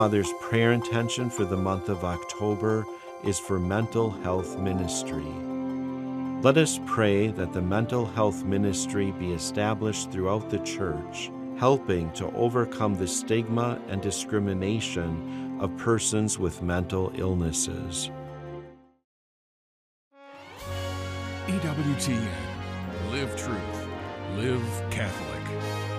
Father's prayer intention for the month of October is for mental health ministry. Let us pray that the mental health ministry be established throughout the Church, helping to overcome the stigma and discrimination of persons with mental illnesses. EWTN. Live truth. Live Catholic.